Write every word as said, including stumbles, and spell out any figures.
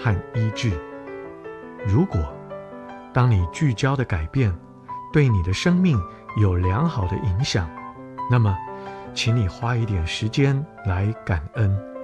和医治。如果当你聚焦的改变对你的生命有良好的影响，那么请你花一点时间来感恩。